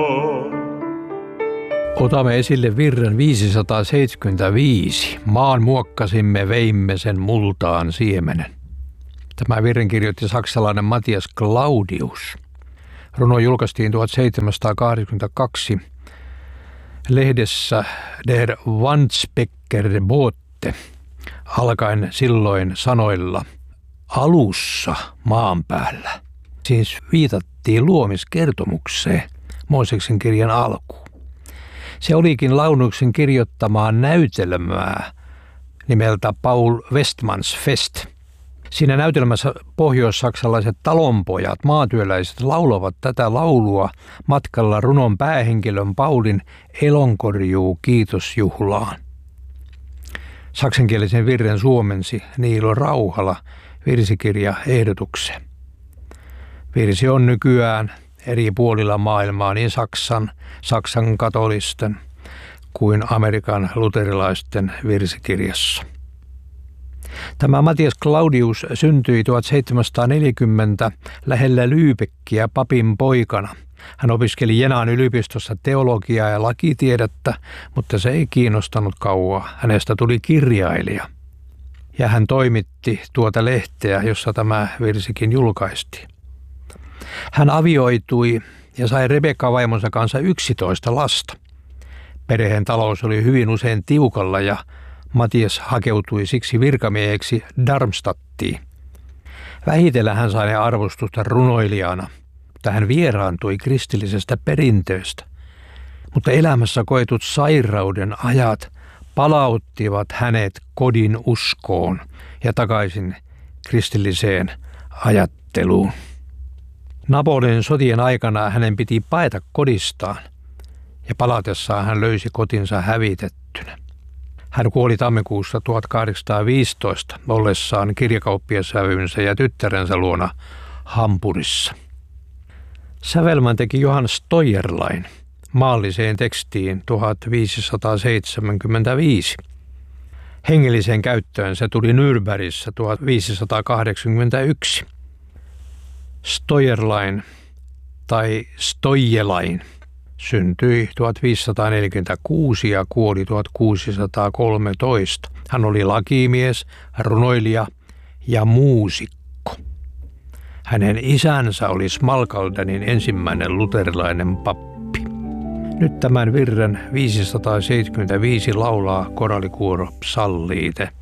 Otamme esille virren 575. Maan muokkasimme, veimme sen multaan siemenen. Tämä virren kirjoitti saksalainen Matthias Claudius. Runo julkaistiin 1782 lehdessä Der Wandsbeker Bote, alkaen silloin sanoilla alussa maan päällä. Siis viitattiin luomiskertomukseen, Mooseksen kirjan alkuun. Se olikin Launuksen kirjoittamaa näytelmää nimeltä Paul Westmans Fest. Siinä näytelmässä pohjois-saksalaiset talonpojat, maatyöläiset, laulavat tätä laulua matkalla runon päähenkilön Paulin elonkorjuu kiitosjuhlaan. Saksankielisen virren suomensi Niilo Rauhala virsikirja ehdotukseen. Virsi on nykyään eri puolilla maailmaa niin Saksan katolisten kuin Amerikan luterilaisten virsikirjassa. Tämä Matthias Claudius syntyi 1740 lähellä Lübeckiä papin poikana. Hän opiskeli Jenan yliopistossa teologiaa ja lakitiedettä, mutta se ei kiinnostanut kauaa. Hänestä tuli kirjailija. Ja hän toimitti tuota lehteä, jossa tämä virsikin julkaistiin. Hän avioitui ja sai Rebekka-vaimonsa kanssa 11 lasta. Perheen talous oli hyvin usein tiukalla ja Matthias hakeutui siksi virkamieheksi Darmstadtiin. Vähitellen hän sai arvostusta runoilijana, mutta hän vieraantui kristillisestä perinteestä. Mutta elämässä koetut sairauden ajat palauttivat hänet kodin uskoon ja takaisin kristilliseen ajatteluun. Napoleonin sotien aikana hänen piti paeta kodistaan ja palatessaan hän löysi kotinsa hävitettynä. Hän kuoli tammikuussa 1815 ollessaan kirjakauppiasvävynsä ja tyttärensä luona Hampurissa. Sävelmän teki Johann Steuerlein maalliseen tekstiin 1575. Hengelliseen käyttöön se tuli Nürnbergissä 1581. Steuerlein tai Stoijelain syntyi 1546 ja kuoli 1613. Hän oli lakimies, runoilija ja muusikko. Hänen isänsä oli Smalkaldenin ensimmäinen luterilainen pappi. Nyt tämän virren 575 laulaa koraalikuoro Psalliite.